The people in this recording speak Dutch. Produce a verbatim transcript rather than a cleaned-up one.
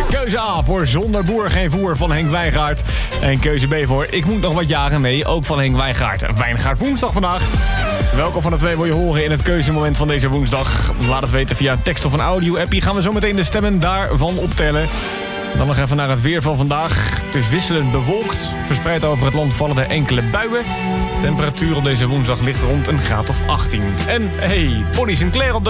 Keuze A voor Zonder boer geen voer van Henk Wijngaard. En keuze B voor Ik moet nog wat jagen mee, ook van Henk Wijngaard. Wijngaard woensdag vandaag. Welke van de twee wil je horen in het keuzemoment van deze woensdag? Laat het weten via tekst of een audio-appie. Gaan we zo meteen de stemmen daarvan optellen. Dan nog even naar het weer van vandaag. Het is wisselend bewolkt. Verspreid over het land vallen er enkele buien. Temperatuur op deze woensdag ligt rond een graad of achttien. En hey, Bonnie Sinclair op de